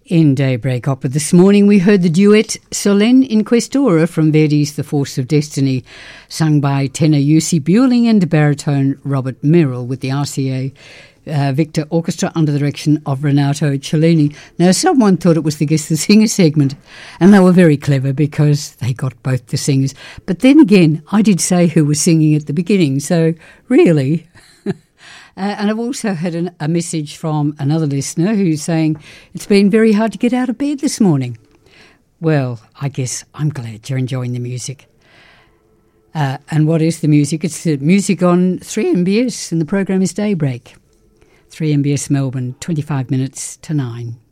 In Daybreak Opera this morning, we heard the duet Solenne in Questora from Verdi's The Force of Destiny, sung by tenor Jussi Björling and baritone Robert Merrill with the RCA Victor Orchestra under the direction of Renato Cellini. Now, someone thought it was the Guess the Singer segment, and they were very clever because they got both the singers. But then again, I did say who was singing at the beginning, so really... and I've also had a message from another listener who's saying it's been very hard to get out of bed this morning. Well, I guess I'm glad you're enjoying the music. And what is the music? It's the music on 3MBS, and the program is Daybreak. 3MBS Melbourne, 25 minutes to 9.